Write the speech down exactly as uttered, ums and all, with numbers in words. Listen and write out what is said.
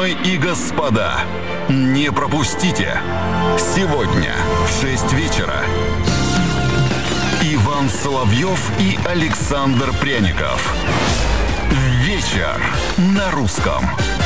Дамы и господа, не пропустите. Сегодня в шесть вечера Иван Соловьев и Александр Пряников. Вечер на русском.